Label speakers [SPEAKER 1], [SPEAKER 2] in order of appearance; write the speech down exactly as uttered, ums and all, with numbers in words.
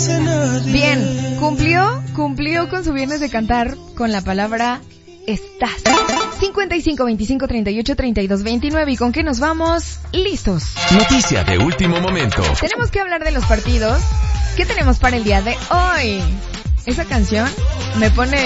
[SPEAKER 1] Bien, cumplió, cumplió con su viernes de cantar con la palabra estás. cincuenta y cinco, veinticinco, treinta y ocho, treinta y dos, veintinueve. ¿Y con qué nos vamos? Listos.
[SPEAKER 2] Noticia de último momento.
[SPEAKER 1] Tenemos que hablar de los partidos. ¿Qué tenemos para el día de hoy? Esa canción me pone